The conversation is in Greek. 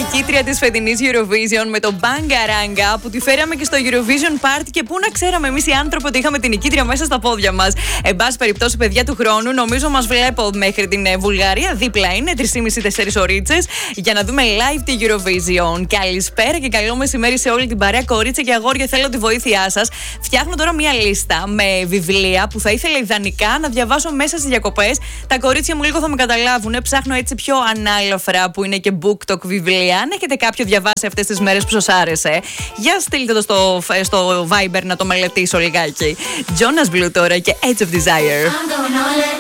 νικήτρια της φετινής Eurovision με το Bangaranga που τη φέραμε και στο Eurovision Party και πού να ξέραμε εμείς οι άνθρωποι ότι είχαμε την νικήτρια μέσα στα πόδια μας. Εν πάση περιπτώσει, παιδιά του χρόνου, νομίζω μας βλέπω μέχρι την Βουλγαρία. Δίπλα είναι 3,5-4 ωρίτσες για να δούμε live τη Eurovision. Καλησπέρα και καλό μεσημέρι σε όλη την παρέα. Κορίτσια και αγόρια, θέλω τη βοήθειά σας. Φτιάχνω τώρα μία λίστα με βιβλία που θα ήθελα ιδανικά να διαβάσω μέσα στις διακοπές. Τα κορίτσια μου λίγο θα με καταλάβουν. Ψάχνω έτσι πιο ανάλαφρα που είναι και BookTok βιβλία. Αν έχετε κάποιο διαβάσει αυτές τις μέρες που σας άρεσε, για στείλτε το στο Viber να το μελετήσω λιγάκι. Jonas Blue τώρα και Edge of Desire.